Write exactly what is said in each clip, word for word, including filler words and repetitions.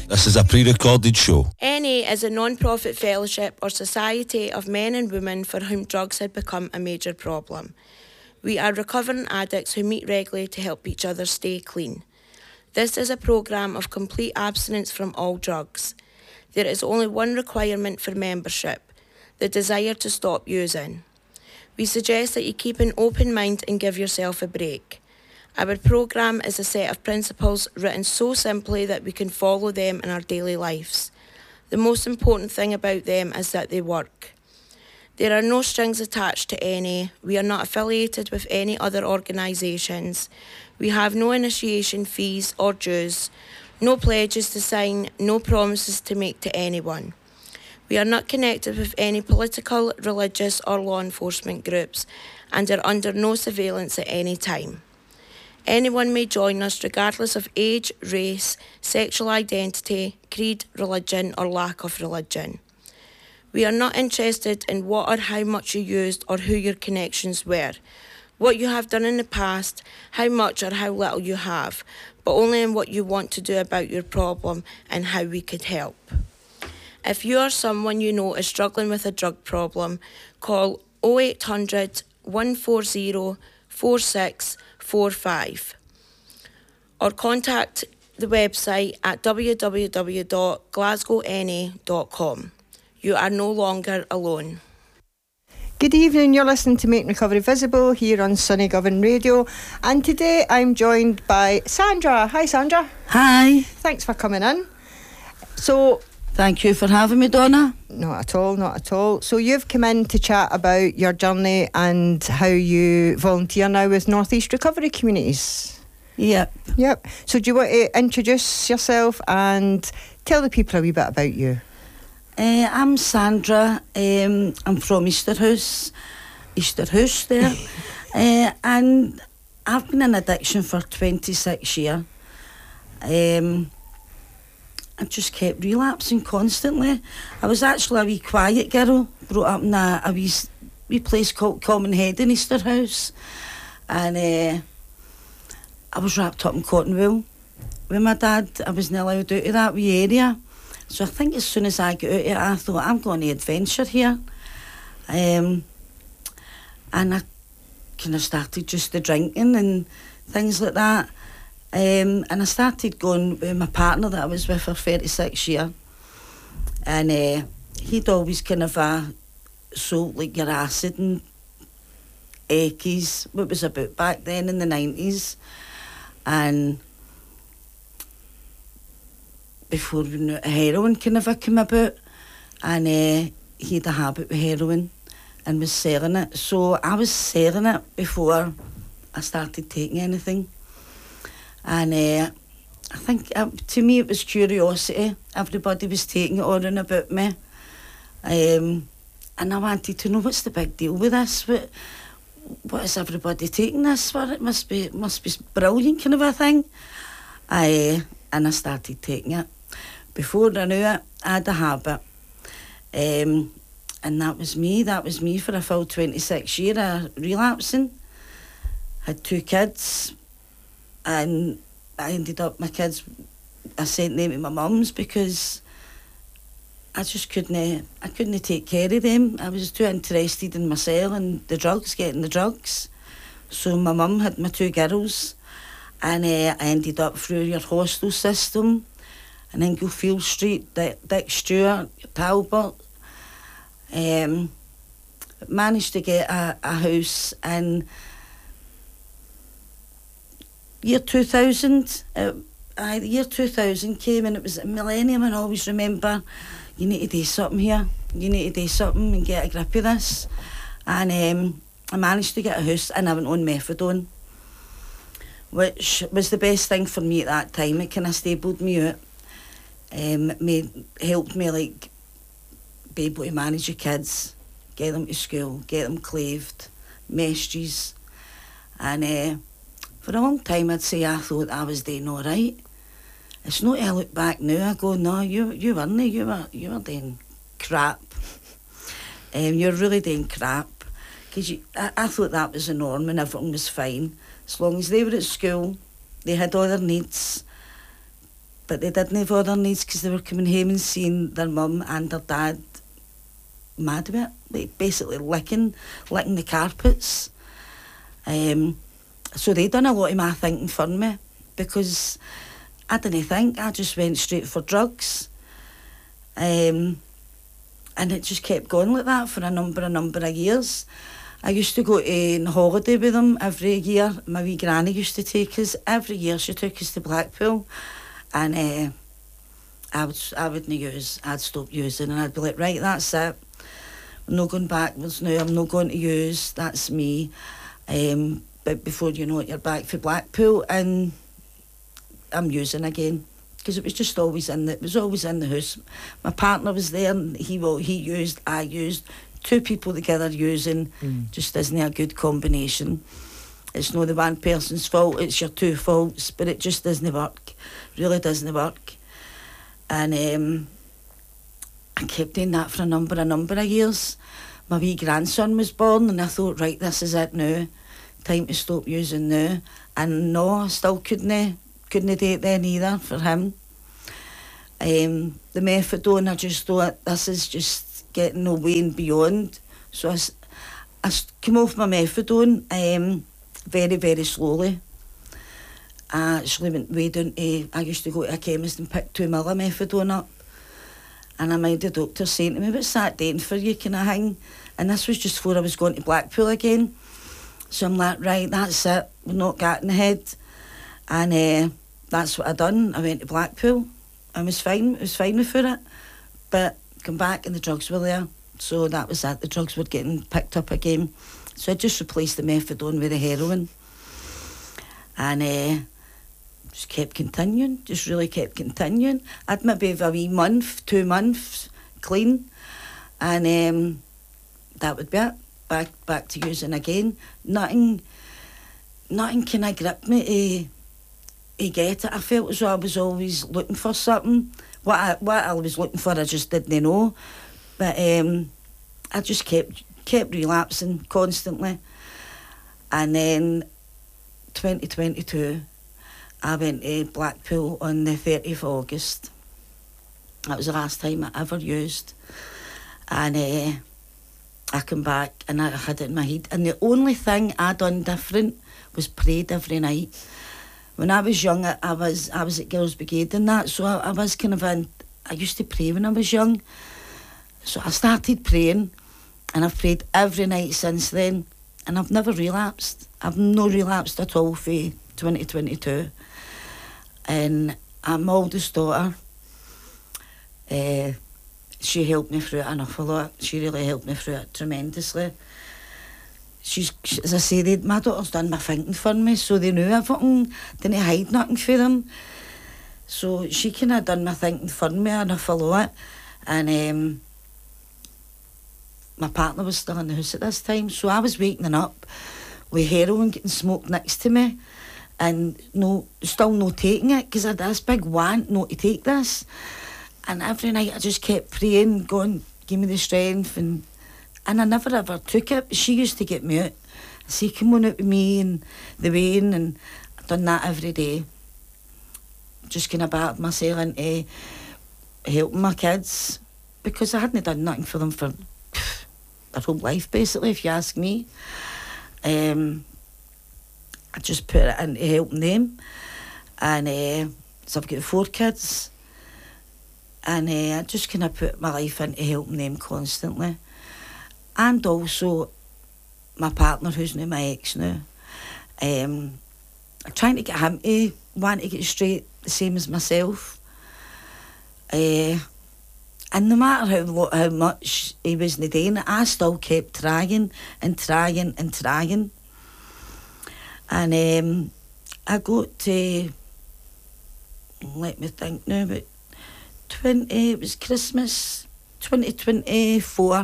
This is a pre-recorded show. N A is a non-profit fellowship or society of men and women for whom drugs had become a major problem. We are recovering addicts who meet regularly to help each other stay clean. This is a programme of complete abstinence from all drugs. There is only one requirement for membership: the desire to stop using. We suggest that you keep an open mind and give yourself a break. Our programme is a set of principles written so simply that we can follow them in our daily lives. The most important thing about them is that they work. There are no strings attached to N A. We are not affiliated with any other organisations. We have no initiation fees or dues, no pledges to sign, no promises to make to anyone. We are not connected with any political, religious or law enforcement groups and are under no surveillance at any time. Anyone may join us regardless of age, race, sexual identity, creed, religion or lack of religion. We are not interested in what or how much you used or who your connections were, what you have done in the past, how much or how little you have, but only in what you want to do about your problem and how we could help. If you or someone you know is struggling with a drug problem, call oh eight hundred, one four zero, four six four five or contact the website at w w w dot glasgow n a dot com. You are no longer alone. Good evening, you're listening to Make Recovery Visible here on Sunny Govan Radio, and today I'm joined by Sandra. Hi Sandra. Hi. Thanks for coming in. So, thank you for having me, Donna. Not at all, not at all. So you've come in to chat about your journey and how you volunteer now with North East Recovery Communities. Yep. Yep. So do you want to introduce yourself and tell the people a wee bit about you? Uh, I'm Sandra. Um, I'm from Easterhouse, Easterhouse there. uh, and I've been in addiction for twenty-six years. Um, I just kept relapsing constantly. I was actually a wee quiet girl, brought up in a, a wee, wee place called Common Head in Easterhouse. And uh, I was wrapped up in cotton wool with my dad. I wasn't allowed out of that wee area. So I think as soon as I got out of it, I thought, I'm going to adventure here. Um, and I kind of started just the drinking and things like that. Um, and I started going with my partner that I was with for thirty-six years. And uh, he'd always kind of uh, sold like your acid and Eckies, what was about back then in the nineties. And before we knew it, heroin kind of came about. And uh, he had a habit with heroin and was selling it. So I was selling it before I started taking anything. And uh, I think uh, to me it was curiosity. Everybody was taking it on and about me. Um, and I wanted to know, what's the big deal with this? What, what is everybody taking this for? It must be, must be brilliant kind of a thing. I, and I started taking it. Before I knew it, I had a habit. Um, and that was me. That was me for a full twenty-six years of relapsing. Had two kids. And I ended up, my kids, I sent them to my mum's because I just couldn't, I couldn't take care of them. I was too interested in myself and the drugs, getting the drugs. So my mum had my two girls, and uh, I ended up through your hostel system, and then Gilfield Street, Dick, Dick Stewart, Talbot. Um, managed to get a, a house in year two thousand. Uh, uh, year two thousand came and it was a millennium, and I always remember, you need to do something here. You need to do something and get a grip of this. And um, I managed to get a house and I went on methadone, which was the best thing for me at that time. It kind of stabled me out. Um, it made, helped me like be able to manage your kids, get them to school, get them claved, messages. And uh, for a long time I'd say I thought I was doing all right. It's not I look back now, I go, no, you you weren't, you were, you were doing crap. Um, you're really doing crap. Because I, I thought that was the norm and everything was fine. As long as they were at school, they had all their needs, but they didn't have other needs because they were coming home and seeing their mum and their dad mad about it, like basically licking, licking the carpets. Um, so they done a lot of my thinking for me because I didn't think, I just went straight for drugs. Um, and it just kept going like that for a number, a number of years. I used to go on holiday with them every year. My wee granny used to take us. Every year she took us to Blackpool. And uh, I would I wouldn't use, I'd stop using and I'd be like, right, that's it. I'm not going backwards now, I'm not going to use, that's me. Um, but before you know it, you're back for Blackpool and I'm using again. Because it was just always in the, it was always in the house. My partner was there and he, well, he used, I used. Two people together using mm. just isn't a good combination. It's not the one person's fault, it's your two faults, but it just doesn't work. Really doesn't work. And um, I kept doing that for a number, a number of years. My wee grandson was born and I thought, right, this is it now. Time to stop using now. And no, I still couldn't, couldn't do it then either for him. Um, the methadone, I just thought, this is just getting away and beyond. So I, I came off my methadone um, very, very slowly. I actually went way down to, I used to go to a chemist and pick two mil of methadone up. And I made the doctor saying to me, what's that doing for you, kind of thing? And this was just before I was going to Blackpool again. So I'm like, right, that's it, we're not getting ahead. And uh, that's what I done. I went to Blackpool. I was fine, I was fine with it. But come back and the drugs were there. So that was it, the drugs were getting picked up again. So I just replaced the methadone with the heroin. And uh, just kept continuing, just really kept continuing. I'd maybe have a wee month, two months clean. And um, that would be it, back back to using again. Nothing, nothing kind of gripped me to, to get it. I felt as though I was always looking for something. What I, what I was looking for, I just didn't know. But um, I just kept kept relapsing constantly. And then twenty twenty-two, I went to Blackpool on the thirtieth of August. That was the last time I ever used. And uh, I come back and I had it in my head. And the only thing I done different was prayed every night. When I was young, I was I was at Girls' Brigade and that, so I, I was kind of in, I used to pray when I was young. So I started praying, and I've prayed every night since then, and I've never relapsed. I've no relapsed at all for twenty twenty-two. And my oldest daughter, uh, she helped me through it an awful lot. She really helped me through it tremendously. She's, as I say, they, my daughter's done my thinking for me, so they knew everything, didn't hide nothing for them. So she kind of done my thinking for me an awful lot. And um, my partner was still in the house at this time, so I was waking up with heroin getting smoked next to me and no, still no taking it, because I had this big want not to take this. And every night I just kept praying, going, give me the strength, and And I never ever took it. She used to get me out. I say, come on out with me and the Wayne, and I've done that every day. Just kind of battered myself into helping my kids, because I hadn't done nothing for them for pff, their whole life, basically, if you ask me. Um, I just put it into helping them. And uh, so I've got four kids. And uh, I just kind of put my life into helping them constantly. And also my partner, who's now my ex now, um, I'm trying to get him to want to get straight, the same as myself. Uh, and no matter how, how much he wasn't doing it, I still kept trying and trying and trying. And um, I got to, let me think now, but twenty, it was Christmas, twenty twenty-four.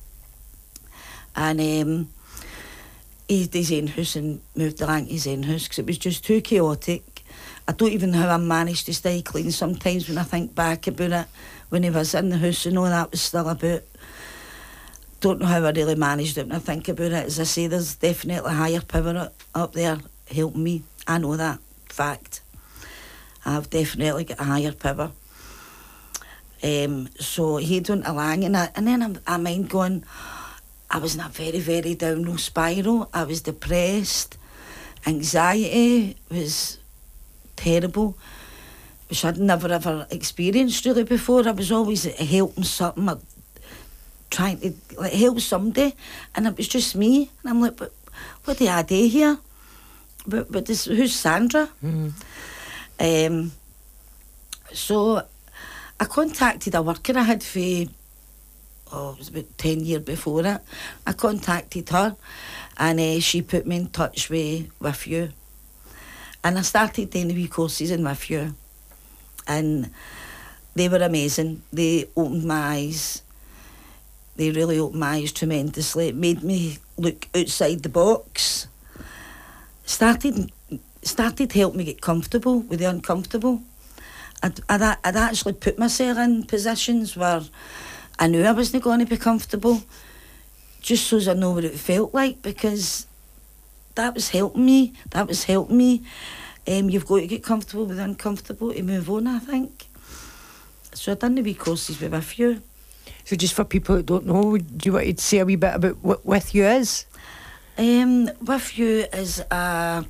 And um, he had his own house and moved along his own house because it was just too chaotic. I don't even know how I managed to stay clean sometimes when I think back about it, when he was in the house and all that was still about. Don't know how I really managed it when I think about it. As I say, there's definitely a higher power up there helping me. I know that, fact. I've definitely got a higher power. Um, so he went along, and, I, and then I'm, I mind going, I was in a very, very downward spiral. I was depressed. Anxiety was terrible, which I'd never ever experienced really before. I was always helping something, or trying to like help somebody, and it was just me. And I'm like, but what do I do here? But, but this, who's Sandra? Mm. Um, so I contacted a worker I had for, oh, it was about ten years before it. I contacted her, and uh, she put me in touch with, with you. And I started doing the wee courses in with you. And they were amazing. They opened my eyes. They really opened my eyes tremendously. It made me look outside the box. Started started helping me get comfortable with the uncomfortable. I'd, I'd, I'd actually put myself in positions where I knew I wasn't going to be comfortable, just so as I know what it felt like, because that was helping me. That was helping me. Um, you've got to get comfortable with the uncomfortable to move on, I think. So I've done the wee courses with With You. So just for people that don't know, do you want to say a wee bit about what With You is? Um, With You is a...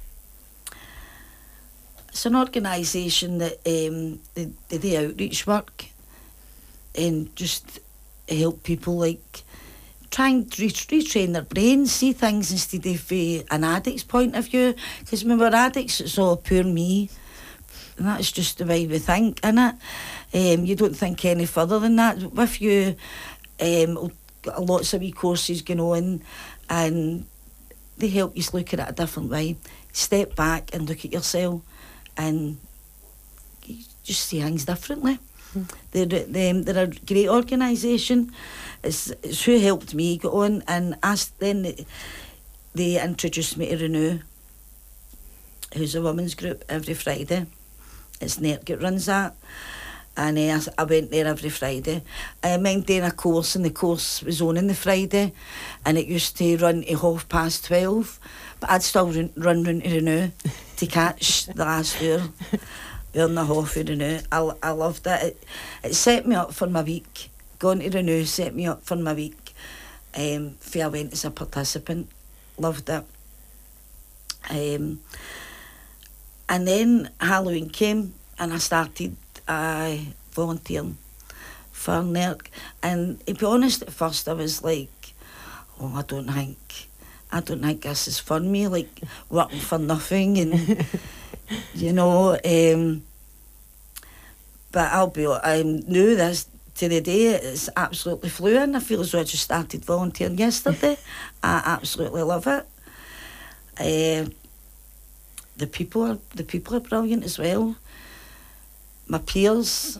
It's an organisation that um, they, they do outreach work and just help people, like, try and re- retrain their brains, see things instead of uh, an addict's point of view. Because when we're addicts, it's all pure me. And that's just the way we think, innit? Um, you don't think any further than that. With You, um, got lots of wee courses going on, and they help you look at it a different way. Step back and look at yourself, and you just see things differently. Mm. They're, they're, they're a great organisation. It's, it's who helped me get on, and asked, then they, they introduced me to Renew, who's a women's group every Friday. It's Nert that runs that, and uh, I went there every Friday. I mind doing a course, and the course was on on the Friday, and it used to run to half past twelve, but I'd still run, run round to Renew to catch the last hour, hour and a half of Renew. I, I loved it. it. It set me up for my week. Going to Renew set me up for my week. Um, for I went as a participant. Loved it. Um, and then Halloween came, and I started uh, volunteering for N E R C. And to be honest, at first I was like, oh, I don't think, I don't think this is for me, like working for nothing, and you know. Um, but I'll be, I knew this to the day. It's absolutely fluent. I feel as though I just started volunteering yesterday. I absolutely love it. Uh, the people are the people are brilliant as well. My peers,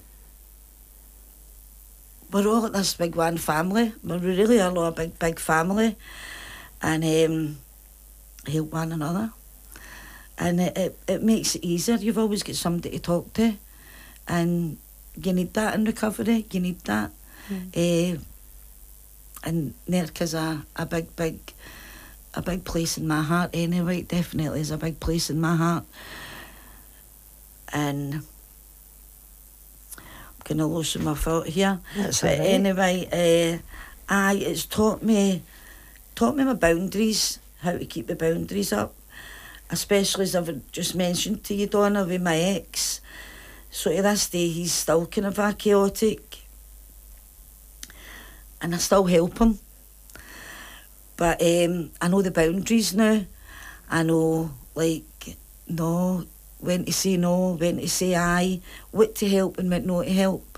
we're all at this big one family. We really are all a big, big family, and um, help one another. And it, it, it makes it easier. You've always got somebody to talk to, and you need that in recovery. You need that. Mm. Uh, and N E R C is a, a big, big, a big place in my heart anyway. It definitely is a big place in my heart. And I'm going to lose my thought here. That's but right. Anyway, uh, I, it's taught me, taught me my boundaries, how to keep the boundaries up. Especially as I've just mentioned to you, Donna, with my ex. So to this day, he's still kind of a chaotic. And I still help him. But um, I know the boundaries now. I know, like, no, when to say no, when to say aye, what to help and what not to help.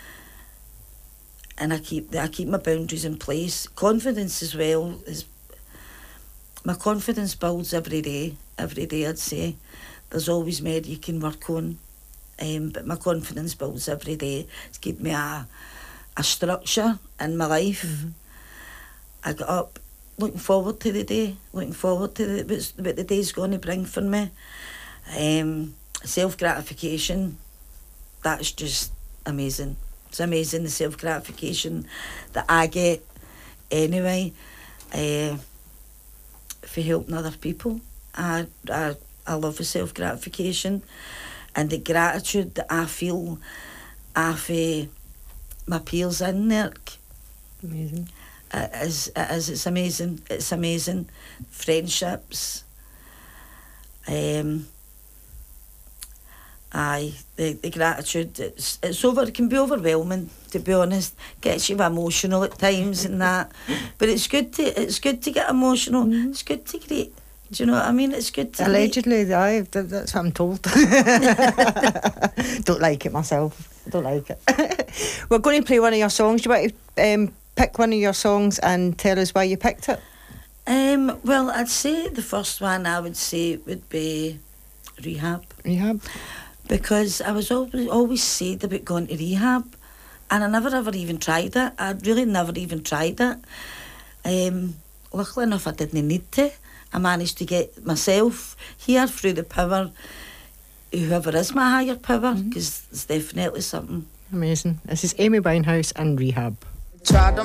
And I keep I keep my boundaries in place. Confidence as well is. My confidence builds every day. Every day, I'd say. There's always more you can work on. Um, but my confidence builds every day. It's given me a, a structure in my life. Mm-hmm. I got up looking forward to the day, looking forward to the, what's, what the day's going to bring for me. Um, self-gratification, that's just amazing. It's amazing, the self-gratification that I get anyway. Uh, for helping other people. I, I, I love the self-gratification. and the gratitude that I feel after my peers in there. Amazing. It is, it is, it's amazing. It's amazing. Friendships. Um, aye, the, the gratitude, it's, it's over, it can be overwhelming, to be honest. Gets you emotional at times and that. But it's good to it's good to get emotional. Mm. It's good to greet. Do you know what I mean? It's good to Allegedly, greet. Aye, that's what I'm told. Don't like it myself. Don't like it. We're going to play one of your songs. Do you want to um, pick one of your songs and tell us why you picked it? Um, well, I'd say the first one I would say would be Rehab. Rehab. Because I was always always said about going to rehab, and I never ever even tried it. I really never even tried it. Um, luckily enough, I didn't need to. I managed to get myself here through the power, whoever is my higher power, because mm-hmm. it's definitely something. Amazing. This is Amy Winehouse and Rehab. Tried